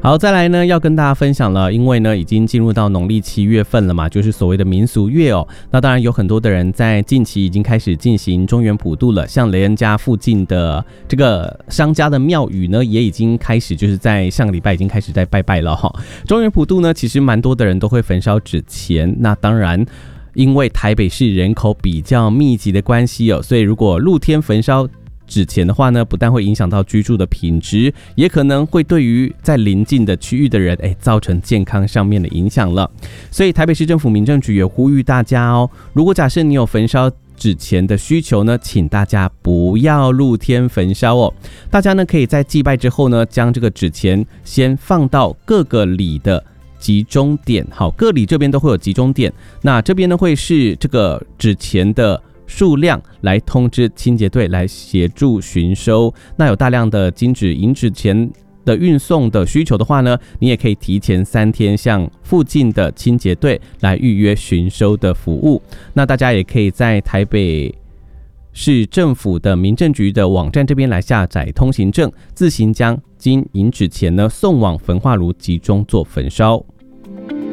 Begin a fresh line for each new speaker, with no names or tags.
好，再来呢，要跟大家分享了，因为呢，已经进入到农历7月份了嘛，就是所谓的民俗月哦。那当然有很多的人在近期已经开始进行中元普渡了，像雷恩家附近的这个商家的庙宇呢，也已经开始就是在上个礼拜已经开始在拜拜了哈。中元普渡呢，其实蛮多的人都会焚烧纸钱，那当然。因为台北市人口比较密集的关系哦，所以如果露天焚烧纸钱的话呢，不但会影响到居住的品质，也可能会对于在邻近的区域的人造成健康上面的影响了。所以台北市政府民政局也呼吁大家哦，如果假设你有焚烧纸钱的需求呢，请大家不要露天焚烧哦。大家呢可以在祭拜之后呢，将这个纸钱先放到各个里的集中点，好，各里这边都会有集中点，那这边呢会是这个纸钱的数量来通知清洁队来协助巡收。那有大量的金纸、银纸钱的运送的需求的话呢，你也可以提前3天向附近的清洁队来预约巡收的服务。那大家也可以在台北市政府的民政局的网站这边来下载通行证，自行将金银纸钱呢送往焚化炉集中做焚烧。